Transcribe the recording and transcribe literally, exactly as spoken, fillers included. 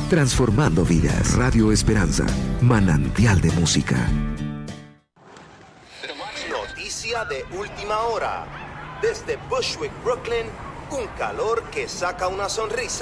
transformando vidas. Radio Esperanza, manantial de música. Noticia de última hora. Desde Bushwick, Brooklyn, un calor que saca una sonrisa.